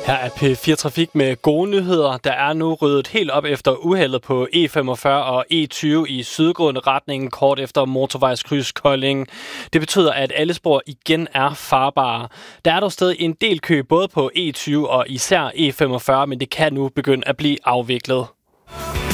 Her er P4 Trafik med gode nyheder. Der er nu ryddet helt op efter uheldet på E45 og E20 i sydgående retning kort efter motorvejskryds Kolding. Det betyder, at alle spor igen er farbare. Der er dog stadig en del kø både på E20 og især E45, men det kan nu begynde at blive afviklet.